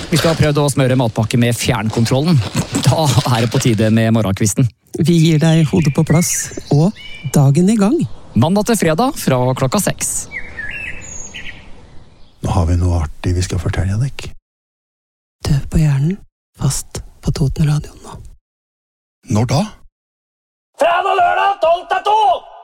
Hvis du har prøvd å smøre matpakke med fjernkontrollen, da er det på tide med morgenkvisten. Vi gir deg hodet på plass og dagen i gang. Mandag til fredag fra klokka 6. Nå har vi noe artig vi skal fortelle deg. Døv på hjernen, fast på Totenradioen nå. Når da? Fredag lørdag 12 til 2!